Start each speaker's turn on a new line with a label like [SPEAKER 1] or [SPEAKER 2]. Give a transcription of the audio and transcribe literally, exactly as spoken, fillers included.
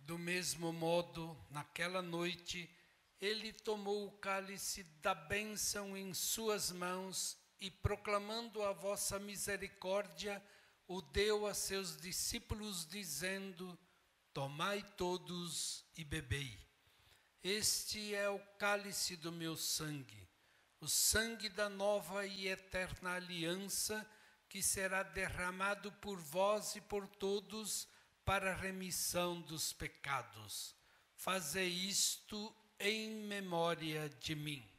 [SPEAKER 1] Do mesmo modo, naquela noite, ele tomou o cálice da bênção em suas mãos e, proclamando a vossa misericórdia, o deu a seus discípulos, dizendo: tomai todos e bebei. Este é o cálice do meu sangue, o sangue da nova e eterna aliança, que será derramado por vós e por todos para a remissão dos pecados. Fazei isto em memória de mim.